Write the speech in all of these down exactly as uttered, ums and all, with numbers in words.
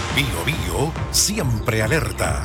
Bío Bío siempre alerta.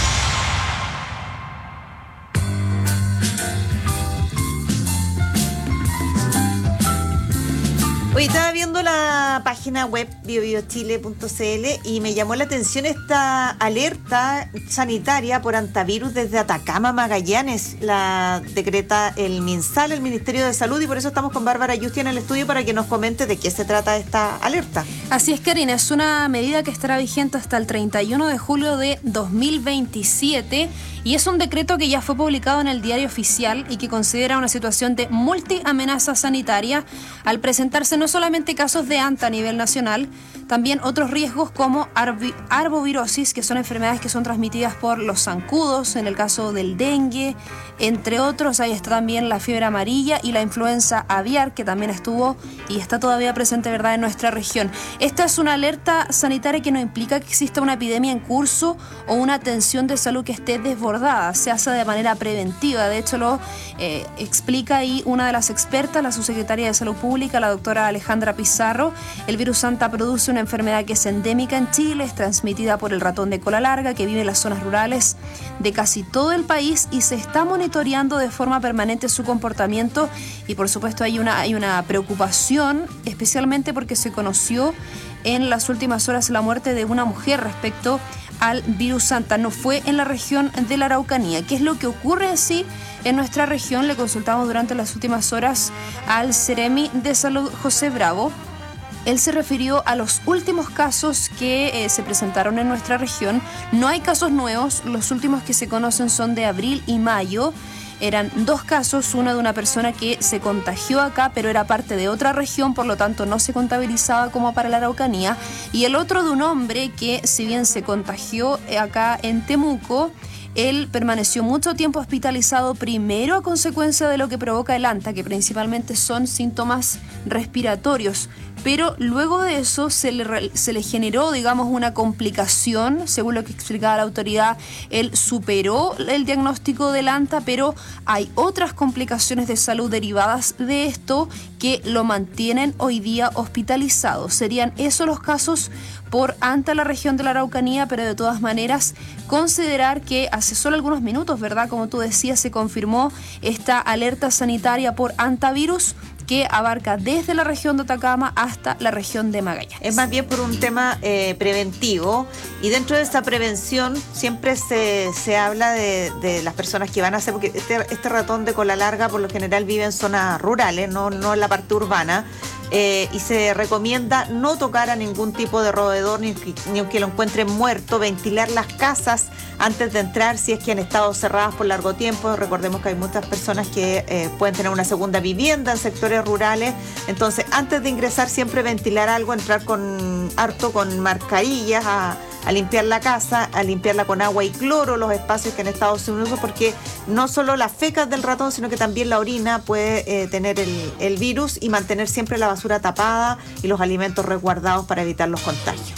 Hoy estaba viendo la página web bio bio chile punto c l y me llamó la atención esta alerta sanitaria por antivirus desde Atacama, Magallanes. La decreta el MinSal, el Ministerio de Salud, y por eso estamos con Bárbara Yusti en el estudio para que nos comente de qué se trata esta alerta. Así es, Karina, es una medida que estará vigente hasta el treinta y uno de julio de dos mil veintisiete y es un decreto que ya fue publicado en el Diario Oficial y que considera una situación de multiamenaza sanitaria al presentarse no solamente casos de anta a nivel nacional, también otros riesgos como arbi- arbovirosis, que son enfermedades que son transmitidas por los zancudos, en el caso del dengue, entre otros. Ahí está también la fiebre amarilla y la influenza aviar, que también estuvo y está todavía presente, ¿verdad?, en nuestra región. Esta es una alerta sanitaria que no implica que exista una epidemia en curso o una atención de salud que esté desbordada. Se hace de manera preventiva. De hecho, lo eh, explica ahí una de las expertas, la subsecretaria de Salud Pública, la doctora Alejandra Pizarro. El virus anta produce una enfermedad que es endémica en Chile, es transmitida por el ratón de cola larga que vive en las zonas rurales de casi todo el país y se está monitoreando de forma permanente su comportamiento y por supuesto hay una, hay una preocupación, especialmente porque se conoció en las últimas horas la muerte de una mujer respecto al virus anta. No fue en la región de la Araucanía. ¿Qué es lo que ocurre así en nuestra región? Le consultamos durante las últimas horas al Seremi de Salud, José Bravo. Él se refirió a los últimos casos que eh, se presentaron en nuestra región. No hay casos nuevos, los últimos que se conocen son de abril y mayo. Eran dos casos, uno de una persona que se contagió acá, pero era parte de otra región, por lo tanto no se contabilizaba como para la Araucanía, y el otro de un hombre que, si bien se contagió acá en Temuco, él permaneció mucho tiempo hospitalizado, primero a consecuencia de lo que provoca el anta, que principalmente son síntomas respiratorios, pero luego de eso se le, se le generó, digamos, una complicación, según lo que explicaba la autoridad. Él superó el diagnóstico del anta, pero hay otras complicaciones de salud derivadas de esto que lo mantienen hoy día hospitalizado. Serían esos los casos por anta en la región de la Araucanía, pero de todas maneras considerar que hace solo algunos minutos, ¿verdad?, como tú decías, se confirmó esta alerta sanitaria por antivirus que abarca desde la región de Atacama hasta la región de Magallanes. Es más bien por un tema eh, preventivo, y dentro de esa prevención siempre se, se habla de, de las personas que van a hacer, porque este, este ratón de cola larga por lo general vive en zonas rurales, no, no en la parte urbana. Eh, y se recomienda no tocar a ningún tipo de roedor, ni, ni aunque lo encuentren muerto, ventilar las casas antes de entrar si es que han estado cerradas por largo tiempo. Recordemos que hay muchas personas que eh, pueden tener una segunda vivienda en sectores rurales, entonces antes de ingresar siempre ventilar algo, entrar con harto con mascarillas a, a limpiar la casa, a limpiarla con agua y cloro, los espacios que han estado sin uso, porque no solo las fecas del ratón, sino que también la orina puede eh, tener el, el virus, y mantener siempre la basura tapada y los alimentos resguardados para evitar los contagios.